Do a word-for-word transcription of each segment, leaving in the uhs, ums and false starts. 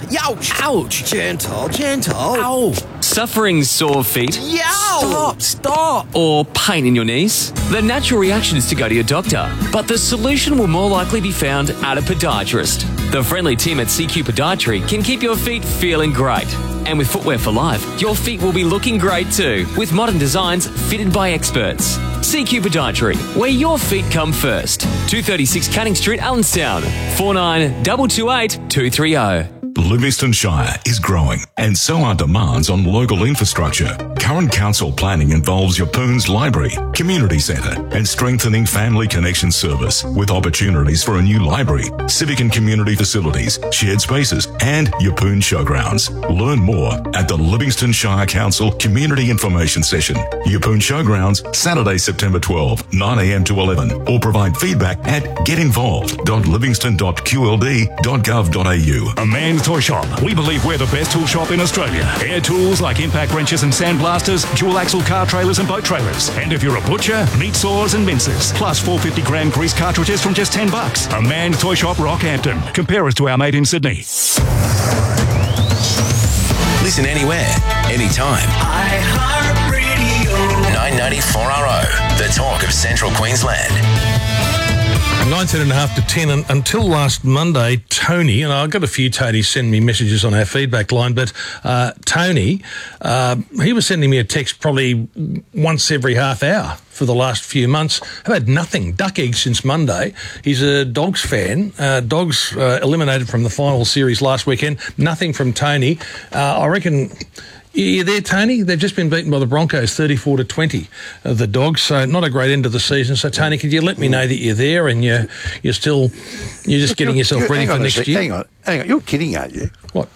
Youch! Ouch! Gentle, gentle. Ow! Suffering sore feet? Yow! Stop! Stop! Or pain in your knees? The natural reaction is to go to your doctor, but the solution will more likely be found at a podiatrist. The friendly team at C Q Podiatry can keep your feet feeling great. And with Footwear for Life, your feet will be looking great too, with modern designs fitted by experts. C Q Podiatry, where your feet come first. two thirty-six Canning Street, Allenstown. four nine two two eight two three zero. Livingston Shire is growing, and so are demands on local infrastructure. Current council planning involves Yapoon's library, community centre, and strengthening family connection service, with opportunities for a new library, civic and community facilities, shared spaces, and Yapoon showgrounds. Learn more at the Livingston Shire Council Community Information Session. Yapoon Showgrounds, Saturday, September twelfth, nine a m to eleven, or provide feedback at getinvolved dot livingston dot q l d dot gov dot a u. A man's toy shop. We believe we're the best tool shop in Australia. Air tools like impact wrenches and sandblasters, dual axle car trailers and boat trailers. And if you're a butcher, meat saws and mincers. Plus four hundred fifty gram grease cartridges from just ten bucks. A man's toy shop, Rockhampton. Compare us to our mate in Sydney. Listen anywhere, anytime. iHeartRadio. nine ninety-four R O, the talk of Central Queensland. nineteen and a half to ten, and until last Monday, Tony, and I've got a few Tonys send me messages on our feedback line, but uh, Tony, uh, he was sending me a text probably once every half hour for the last few months. I've had nothing, duck eggs since Monday. He's a Dogs fan. Uh, Dogs uh, eliminated from the final series last weekend. Nothing from Tony. Uh, I reckon... You there, Tony? They've just been beaten by the Broncos thirty-four to twenty, uh, the Dogs, so not a great end of the season. So, Tony, could you let me know that you're there and you're, you're still, you're just getting yourself you're, ready for next sec, year? Hang on, hang on. You're kidding, aren't you? What?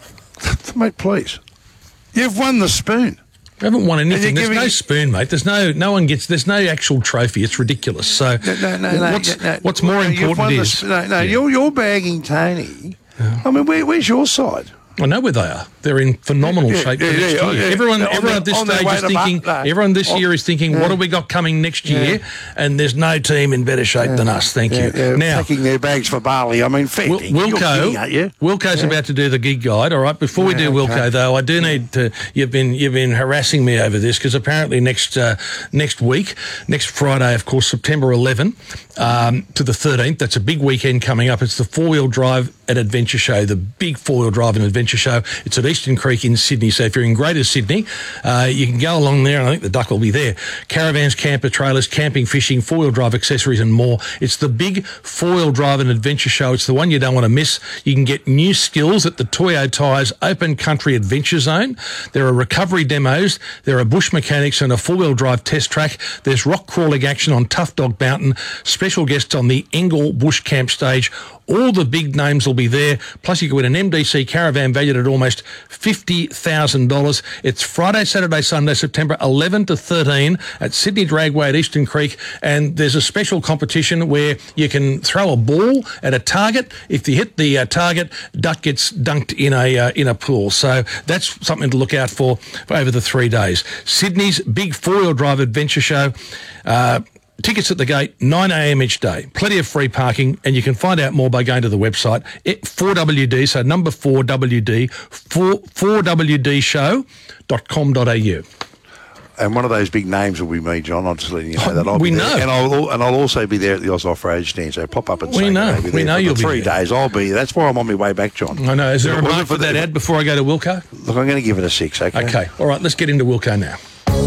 Mate, please. You've won the spoon. I haven't won anything. There's no giving... spoon, mate. There's no, no one gets, there's no actual trophy. It's ridiculous. So, no, no, no, what's, no, no, what's more no, important is... The, no, no, yeah. you're, you're bagging Tony. Yeah. I mean, where, where's your side? I know where they are. They're in phenomenal yeah, shape yeah, for next yeah, year. yeah. Everyone, On everyone the, at this on stage is thinking. No. Everyone this oh, year is thinking, yeah. what have we got coming next year? Yeah. And there's no team in better shape yeah. than us. Thank yeah, you. Yeah, now, packing their bags for Bali. I mean, fair Wil- thing. You're kidding, aren't you? Wilco, Wilco's yeah. about to do the gig guide. All right. Before we yeah, do Wilco, okay. though, I do need to. You've been you've been harassing me over this because apparently next uh, next week, next Friday, of course, September eleventh um, to the thirteenth. That's a big weekend coming up. It's the four wheel drive and adventure show, the big four wheel drive and adventure show. It's at Eastern Creek in Sydney. So if you're in Greater Sydney, uh, you can go along there, and I think the Duck will be there. Caravans, camper trailers, camping, fishing, four-wheel drive accessories and more. It's the big four-wheel drive and adventure show. It's the one you don't want to miss. You can get new skills at the Toyo Tyres Open Country Adventure Zone. There are recovery demos. There are bush mechanics and a four-wheel drive test track. There's rock crawling action on Tough Dog Mountain. Special guests on the Engel Bush Camp stage. All the big names will be there. Plus, you can win an M D C caravan valued at almost fifty thousand dollars. It's Friday, Saturday, Sunday, September eleventh to thirteenth at Sydney Dragway at Eastern Creek. And there's a special competition where you can throw a ball at a target. If you hit the uh, target, duck gets dunked in a uh, in a pool. So that's something to look out for, for over the three days. Sydney's big four-wheel drive adventure show. Uh, Tickets at the gate, nine a m each day. Plenty of free parking, and you can find out more by going to the website, four W D, so number four W D, four W D show dot com dot a u. And one of those big names will be me, John. I'm just letting you know that. I'll we be know. there. And I'll, and I'll also be there at the Oz Off-Road stand, so pop up and we say know. I'll be we there know for you'll the be three there. days. I'll be there. That's why I'm on my way back, John. I know. Is there If a it wasn't mark for for that the- ad before I go to Wilco? Look, I'm going to give it a six, okay? Okay. All right, let's get into Wilco now.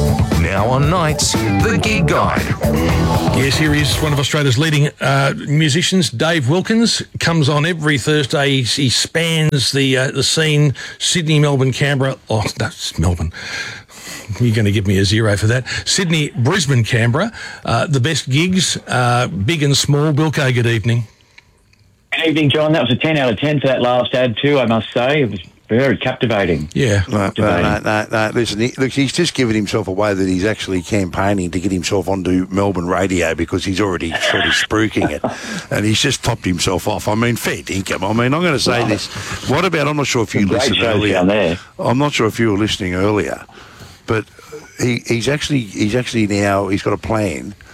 Now on nights, the Gig Guide. Yes, here is one of Australia's leading uh, musicians, Dave Wilkins. Comes on every Thursday. He, he spans the uh, the scene, Sydney, Melbourne, Canberra. Oh, that's Melbourne. You're going to give me a zero for that. Sydney, Brisbane, Canberra. Uh, the best gigs, uh, big and small. Wilco, good evening. Good evening, John. That was a ten out of ten for that last ad too, I must say. It was very captivating. Yeah. No, no, no, no, no. Listen, he, look, he's just given himself away that he's actually campaigning to get himself onto Melbourne radio because he's already sort of spruiking it, and he's just topped himself off. I mean, fair dinkum. I mean, I'm going to say this. What about? I'm not sure if you Some great listened shows earlier. down there. I'm not sure if you were listening earlier, but he, he's actually he's actually now he's got a plan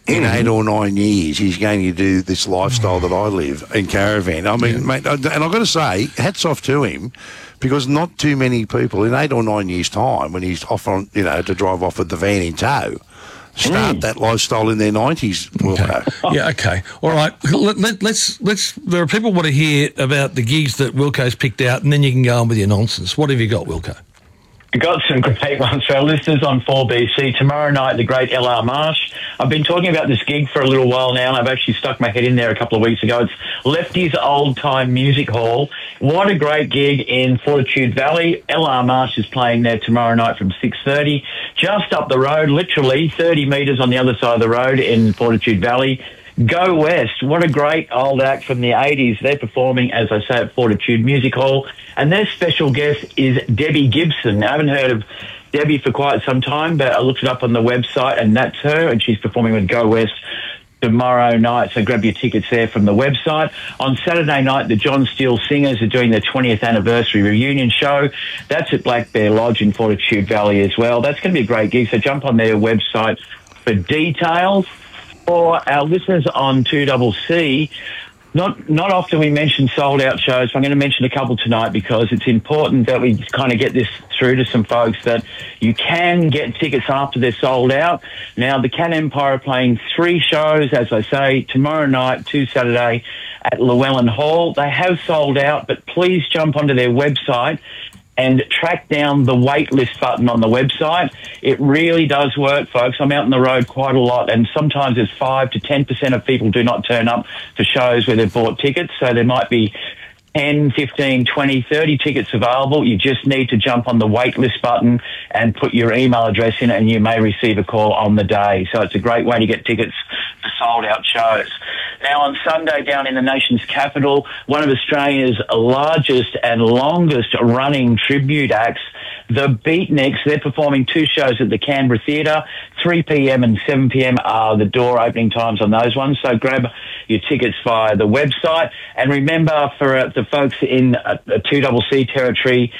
in Mm-hmm. eight or nine years he's going to do this lifestyle that I live in caravan. I mean, Yeah. mate, and I've got to say, hats off to him, because not too many people in eight or nine years' time, when he's off on, you know, to drive off with the van in tow, start Mm. that lifestyle in their nineties. Okay. Yeah, okay. All right. Let, let, let's, let's, there are people who want to hear about the gigs that Wilco's picked out, and then you can go on with your nonsense. What have you got, Wilco? We've got some great ones for our listeners on four B C. Tomorrow night, the great L R Marsh. I've been talking about this gig for a little while now, and I've actually stuck my head in there a couple of weeks ago. It's Lefty's Old Time Music Hall. What a great gig in Fortitude Valley. L R Marsh is playing there tomorrow night from six thirty. Just up the road, literally thirty metres on the other side of the road in Fortitude Valley. Go West, what a great old act from the eighties. They're performing, as I say, at Fortitude Music Hall. And their special guest is Debbie Gibson. I haven't heard of Debbie for quite some time, but I looked it up on the website, and that's her, and she's performing with Go West tomorrow night, so grab your tickets there from the website. On Saturday night, the John Steele Singers are doing their twentieth anniversary reunion show. That's at Black Bear Lodge in Fortitude Valley as well. That's going to be a great gig, so jump on their website for details. For our listeners on two C C, not not often we mention sold-out shows. I'm going to mention a couple tonight because it's important that we kind of get this through to some folks that you can get tickets after they're sold out. Now, the Can Empire are playing three shows, as I say, tomorrow night, to Saturday at Llewellyn Hall. They have sold out, but please jump onto their website and track down the wait list button on the website. It really does work, folks. I'm out on the road quite a lot, and sometimes there's five to ten percent of people do not turn up for shows where they've bought tickets, so there might be ten, fifteen, twenty, thirty tickets available. You just need to jump on the wait list button and put your email address in, and you may receive a call on the day. So it's a great way to get tickets for sold-out shows. Now, on Sunday, down in the nation's capital, one of Australia's largest and longest-running tribute acts, the Beatniks, they're performing two shows at the Canberra Theatre. three p.m. and seven p.m. are the door opening times on those ones, so grab your tickets via the website. And remember, for uh, the folks in uh, two C C territory,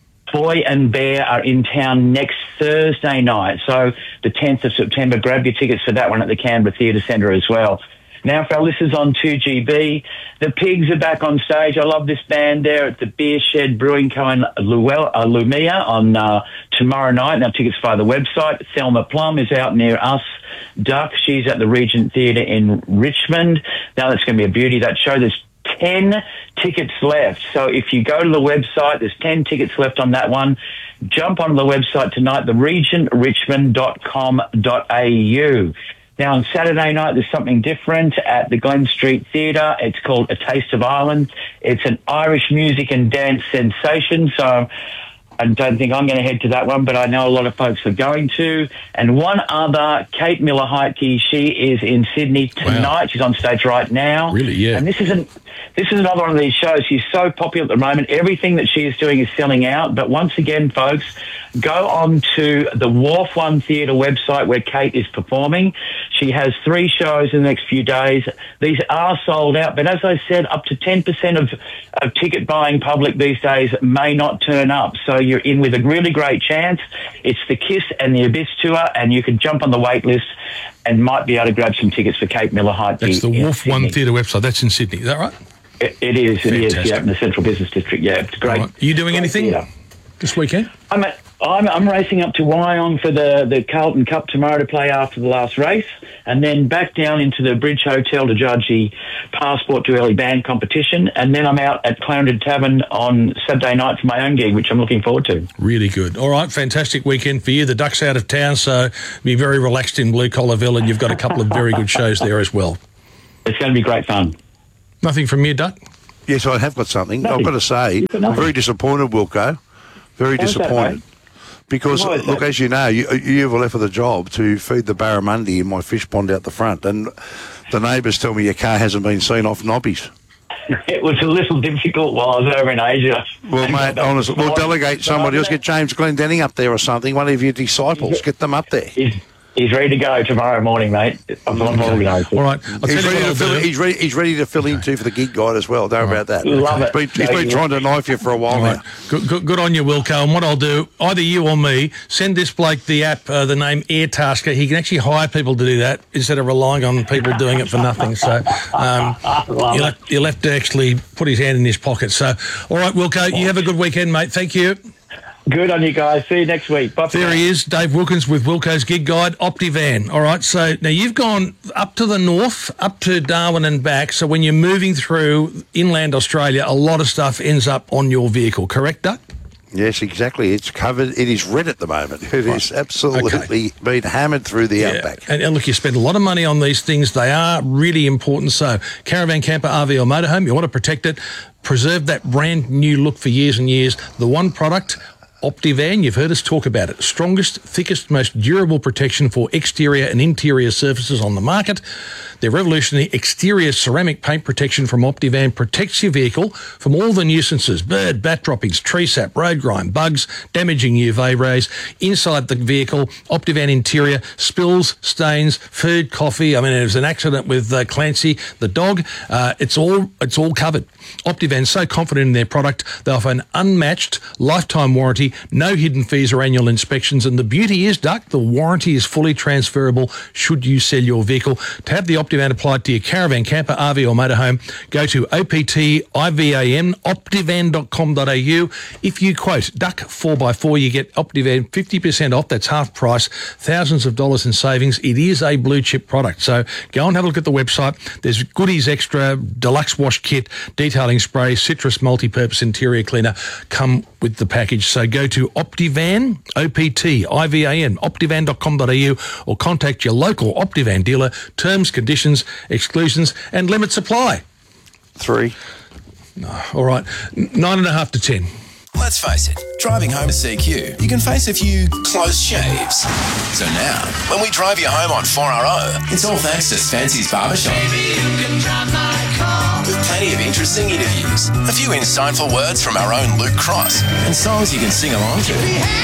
Boy and Bear are in town next Thursday night, so the tenth of September. Grab your tickets for that one at the Canberra Theatre Centre as well. Now, for our listeners on two G B, the Pigs are back on stage. I love this band there at the Beer Shed Brewing Co. in Luel- uh, Lumia on uh, tomorrow night. Now, tickets via the website. Thelma Plum is out near us. Duck, she's at the Regent Theatre in Richmond. Now, that's going to be a beauty, that show. There's ten tickets left. So if you go to the website, there's ten tickets left on that one. Jump onto the website tonight, the regent richmond dot com dot a u. Now, on Saturday night, there's something different at the Glen Street Theatre. It's called A Taste of Ireland. It's an Irish music and dance sensation, so I don't think I'm going to head to that one, but I know a lot of folks are going to. And one other, Kate Miller-Heidke, she is in Sydney tonight. Wow. She's on stage right now. Really, yeah. And this isn't... This is another one of these shows. She's so popular at the moment. Everything that she is doing is selling out. But once again, folks, go on to the Wharf One Theatre website where Kate is performing. She has three shows in the next few days. These are sold out. But as I said, up to ten percent of, of ticket-buying public these days may not turn up. So you're in with a really great chance. It's the Kiss and the Abyss Tour, and you can jump on the wait list and might be able to grab some tickets for Kate Miller-Heidke. That's the Wharf One Theatre website. That's in Sydney. Is that right? It, it is. It Fantastic. is. Yeah, in the Central Business District. Yeah, it's great. Right. Are you doing anything theatre. this weekend? I'm, at, I'm I'm racing up to Wyong for the, the Carlton Cup tomorrow to play after the last race, and then back down into the Bridge Hotel to judge the Passport to Early Band competition, and then I'm out at Clarendon Tavern on Saturday night for my own gig, which I'm looking forward to. Really good. All right, fantastic weekend for you. The Duck's out of town, so be very relaxed in Blue Collarville, and you've got a couple of very good shows there as well. It's going to be great fun. Nothing from you, Duck? Yes, I have got something. Nothing. I've got to say, You've got nothing. I'm very disappointed, Wilco. Very Why is that, disappointed. mate? Because, Why is look, that? as you know, you, you've left for the job to feed the barramundi in my fish pond out the front, and the neighbours tell me your car hasn't been seen off Nobbies. It was a little difficult while I was over in Asia. Well, mate, honestly, we'll delegate somebody else. Get James Glendenning up there or something. One of your disciples. Get them up there. He's, He's ready to go tomorrow morning, mate. I'm not organised. All right. I'll tell He's you ready, what to I'll fill, do. he's, ready, he's ready to fill in too for the gig guide as well. Don't worry about that. Love he's it. been, he's been trying to knife you for a while All now. right. Good, good, good on you, Wilco. And what I'll do, either you or me, send this bloke the app, uh, the name Airtasker. He can actually hire people to do that instead of relying on people doing it for nothing. So um, you'll, have, you'll have to actually put his hand in his pocket. So, all right, Wilco, you have a good weekend, mate. Thank you. Good on you guys. See you next week. Bye. There he is, Dave Wilkins with Wilco's Gig Guide, Optivan. All right, so now you've gone up to the north, up to Darwin and back. So when you're moving through inland Australia, a lot of stuff ends up on your vehicle, correct, Duck? Yes, exactly. It's covered. It is red at the moment. It is absolutely Okay. been hammered through the outback. And, and look, you spend a lot of money on these things. They are really important. So caravan, camper, R V or motorhome, you want to protect it, preserve that brand new look for years and years. The one product, Optivan, you've heard us talk about it. Strongest, thickest, most durable protection for exterior and interior surfaces on the market. Their revolutionary exterior ceramic paint protection from Optivan protects your vehicle from all the nuisances, bird, bat droppings, tree sap, road grime, bugs, damaging U V rays. Inside the vehicle, Optivan interior, spills, stains, food, coffee. I mean, there was an accident with uh, Clancy, the dog. Uh, it's all it's all covered. Optivan's so confident in their product, they offer an unmatched lifetime warranty, no hidden fees or annual inspections. And the beauty is, Duck, the warranty is fully transferable should you sell your vehicle. To have the Optivan applied to your caravan, camper, R V or motorhome, go to O P T I V A N, optivan dot com dot a u. If you quote Duck four by four, you get Optivan fifty percent off. That's half price, thousands of dollars in savings. It is a blue chip product. So go and have a look at the website. There's goodies extra, deluxe wash kit, detailing spray, citrus multi-purpose interior cleaner come with the package. So go to Optivan, O P T I V A N, optivan dot com dot a u, or contact your local Optivan dealer. Terms, conditions, exclusions and limit supply. Three. All right, nine and a half to ten. Let's face it, driving home to C Q, you can face a few close shaves. So now, when we drive you home on four R O, it's all thanks to Spency's Barbershop. With plenty of interesting interviews, a few insightful words from our own Luke Cross, and songs you can sing along to.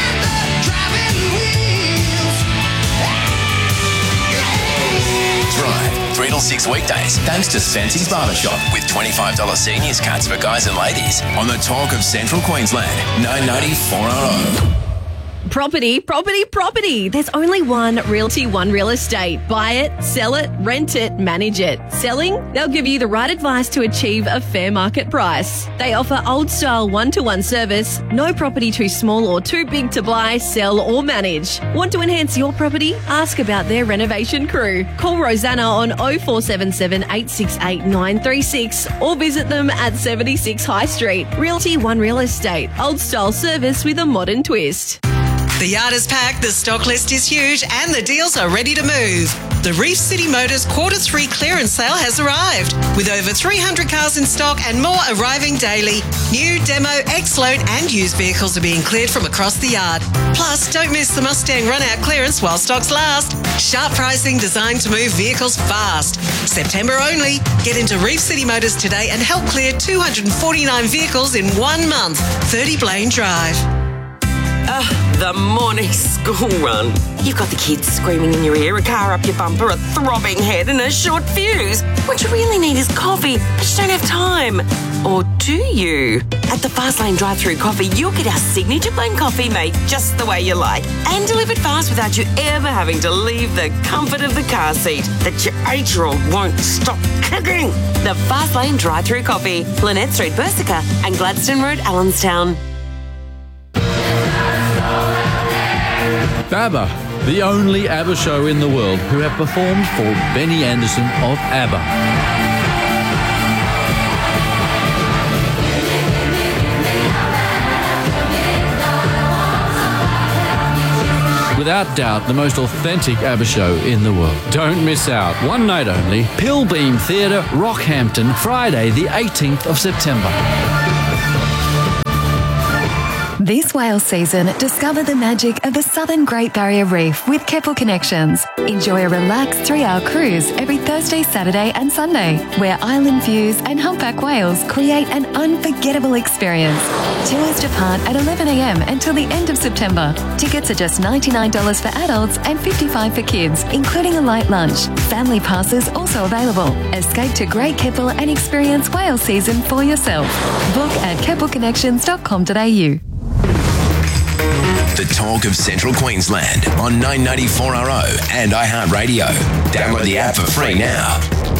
Drive three till six weekdays thanks to Spency's Barbershop with twenty-five dollars seniors cuts for guys and ladies on the Talk of Central Queensland, nine ninety four R O. Property, property, property. There's only one Realty One Real Estate. Buy it, sell it, rent it, manage it. Selling? They'll give you the right advice to achieve a fair market price. They offer old-style one-to-one service. No property too small or too big to buy, sell or manage. Want to enhance your property? Ask about their renovation crew. Call Rosanna on oh four seven seven, eight six eight, nine three six or visit them at seventy-six High Street. Realty One Real Estate. Old-style service with a modern twist. The yard is packed, the stock list is huge, and the deals are ready to move. The Reef City Motors Quarter three clearance sale has arrived, with over three hundred cars in stock and more arriving daily. New, demo, ex-loan and used vehicles are being cleared from across the yard. Plus, don't miss the Mustang run-out clearance while stocks last. Sharp pricing designed to move vehicles fast. September only. Get into Reef City Motors today and help clear two hundred forty-nine vehicles in one month. thirty Blaine Drive. Ugh, the morning school run. You've got the kids screaming in your ear, a car up your bumper, a throbbing head and a short fuse. What you really need is coffee, but you don't have time. Or do you? At the Fastlane drive-through coffee, you'll get our signature blend coffee made just the way you like and delivered fast without you ever having to leave the comfort of the car seat that your eight-year-old won't stop kicking. The Fastlane drive-through coffee, Lynette Street, Bersica and Gladstone Road, Allenstown. ABBA, the only ABBA show in the world who have performed for Benny Andersson of ABBA. Without doubt, the most authentic ABBA show in the world. Don't miss out. One night only. Pilbeam Theatre, Rockhampton, Friday the eighteenth of September. This whale season, discover the magic of the Southern Great Barrier Reef with Keppel Connections. Enjoy a relaxed three-hour cruise every Thursday, Saturday and Sunday, where island views and humpback whales create an unforgettable experience. Tours depart at eleven a m until the end of September. Tickets are just ninety-nine dollars for adults and fifty-five dollars for kids, including a light lunch. Family passes also available. Escape to Great Keppel and experience whale season for yourself. Book at keppel connections dot com dot a u. The talk of Central Queensland on nine ninety-four R O and iHeartRadio. Download the app for free now.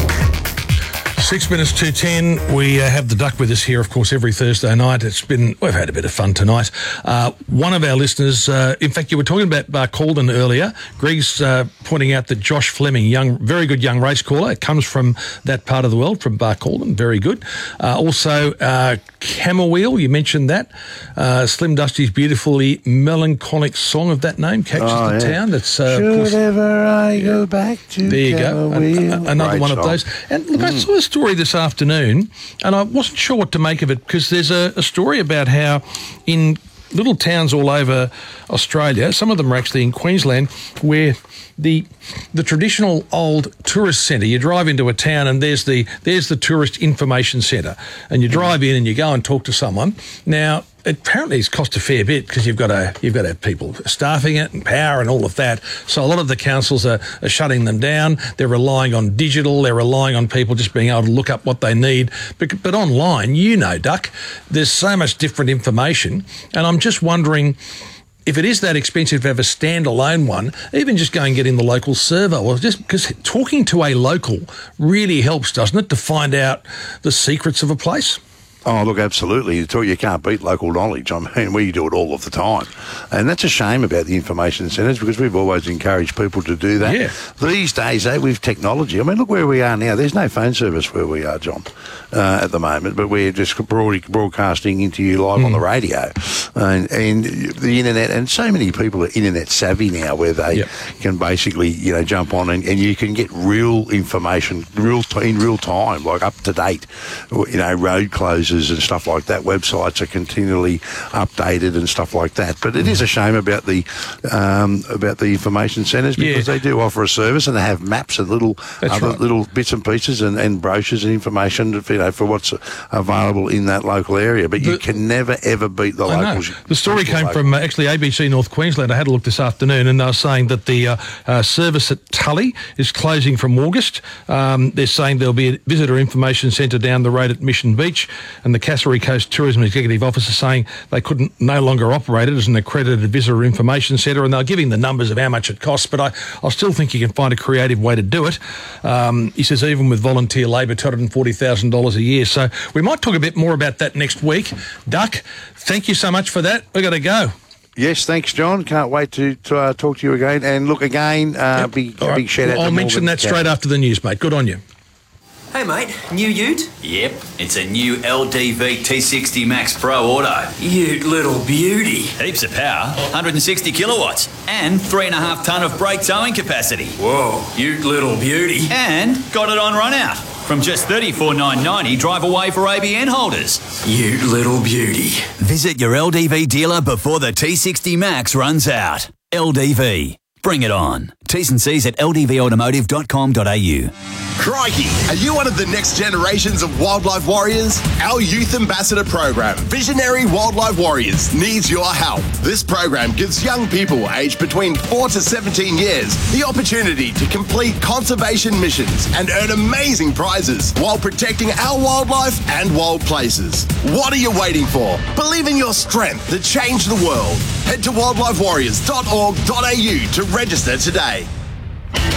Six minutes to ten. We uh, have the Duck with us here, of course, every Thursday night. It's been, we've had a bit of fun tonight. Uh, one of our listeners, uh, in fact, you were talking about Barcaldine earlier. Greg's uh, pointing out that Josh Fleming, young, very good young race caller, comes from that part of the world, from Barcaldine. Very good. Uh, also, uh, Camberwell, you mentioned that. Uh, Slim Dusty's beautifully melancholic song of that name catches Oh, the yeah. town. That's uh, of Should course, ever I go back to there you go. An- Camberwell? a- another Great one of song. those. And look, I saw a story this afternoon, and I wasn't sure what to make of it, because there's a, a story about how in little towns all over Australia, some of them are actually in Queensland, where the the traditional old tourist centre, you drive into a town and there's the there's the tourist information centre, and you drive in and you go and talk to someone. Now, apparently it's cost a fair bit, because you've got to you've got to have people staffing it and power and all of that. So a lot of the councils are, are shutting them down. They're relying on digital. They're relying on people just being able to look up what they need. But, but online, you know, Duck, there's so much different information, and I'm just wondering, if it is that expensive to have a standalone one, even just go and get in the local server, or just because talking to a local really helps, doesn't it, to find out the secrets of a place? Oh, look, absolutely. You talk- you can't beat local knowledge. I mean, we do it all of the time. And that's a shame about the information centres, because we've always encouraged people to do that. Yeah. These days, eh, with technology, I mean, look where we are now. There's no phone service where we are, John, uh, at the moment, but we're just broad- broadcasting into you live Mm. on the radio. And, and the internet, and so many people are internet savvy now, where they Yep. can basically, you know, jump on and, and you can get real information real t- in real time, like up to date, you know, road closures and stuff like that. Websites are continually updated and stuff like that. But it is a shame about the um, about the information centres, because Yeah. they do offer a service, and they have maps and little That's other right. little bits and pieces and, and brochures and information, you know, for what's available in that local area. But you The- can never ever beat the I know. locals. The story local came local. from uh, actually A B C North Queensland. I had a look this afternoon, and they were saying that the uh, uh, service at Tully is closing from August. Um, they're saying there'll be a visitor information centre down the road at Mission Beach, and the Cassowary Coast Tourism Executive Officer saying they couldn't no longer operate it as an accredited visitor information centre, and they're giving the numbers of how much it costs, but I, I still think you can find a creative way to do it. Um, he says even with volunteer labour, two hundred forty thousand dollars a year. So we might talk a bit more about that next week. Duck, thank you so much for that. We've got to go. Yes, thanks, John. Can't wait to, to uh, talk to you again. And look, again, uh, Yep. big, All right. big shout out I'll to mention Morgan that straight after the news, mate. Good on you. Hey mate, new ute? Yep, it's a new L D V T sixty Max Pro Auto. Ute little beauty. Heaps of power, one hundred sixty kilowatts, and three and a half tonne of brake towing capacity. Whoa, ute little beauty. And got it on run out. From just thirty-four thousand nine hundred ninety, drive away for A B N holders. Ute little beauty. Visit your L D V dealer before the T sixty Max runs out. L D V. Bring it on. T's and C's at l d v automotive dot com dot a u. Crikey, are you one of the next generations of wildlife warriors? Our Youth Ambassador program, Visionary Wildlife Warriors, needs your help. This program gives young people aged between four to seventeen years the opportunity to complete conservation missions and earn amazing prizes while protecting our wildlife and wild places. What are you waiting for? Believe in your strength to change the world. Head to wildlife warriors dot org dot a u to register today.